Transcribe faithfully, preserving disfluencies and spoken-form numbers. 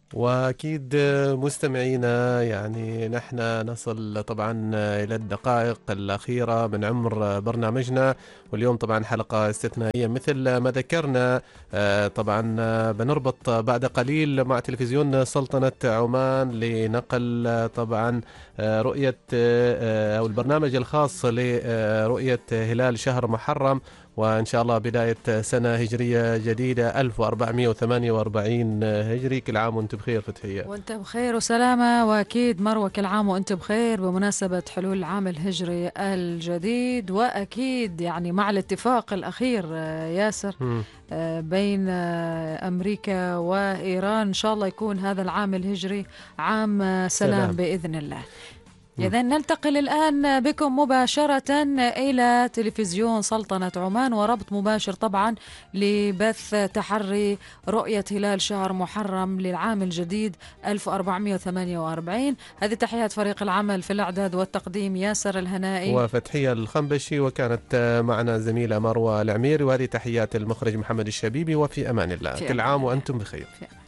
وأكيد مستمعينا، يعني نحن نصل طبعا إلى الدقائق الأخيرة من عمر برنامجنا، واليوم طبعا حلقة استثنائية مثل ما ذكرنا. آه، طبعا آه، بنربط بعد قليل مع تلفزيون سلطنة عمان لنقل آه، طبعا آه، رؤية آه، أو البرنامج الخاص لرؤية هلال شهر محرم، وإن شاء الله بداية سنة هجرية جديدة ألف وأربعمائة وثمانية وأربعين هجري. كل عام وأنتم بخير فتحية. وانت بخير وسلامة، واكيد مروة كل عام وانت بخير بمناسبة حلول العام الهجري الجديد، واكيد يعني مع الاتفاق الاخير آه، ياسر مم. آه، بين آه، امريكا وايران، ان شاء الله يكون هذا العام الهجري عام آه، سلام سلام. باذن الله. مم. إذا ننتقل الآن بكم مباشرة إلى تلفزيون سلطنة عمان، وربط مباشر طبعا لبث تحري رؤية هلال شهر محرم للعام الجديد ألف وأربعمائة وثمانية وأربعين. هذه تحيات فريق العمل في الإعداد والتقديم ياسر الهنائي وفتحية الخنبشي، وكانت آه، معنا زميلة مروة العميري، وهذه تحيات المخرج محمد الشبيبي، وفي أمان الله. في كل أمان عام الله. وأنتم بخير. في أمان.